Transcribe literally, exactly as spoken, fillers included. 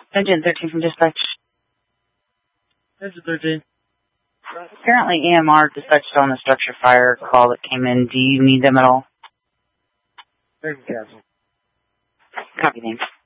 Engine thirteen from dispatch. Engine thirteen. Apparently E M R dispatched on the structure fire call that came in. Do you need them at all? Thank you, Castle. Copy, thanks.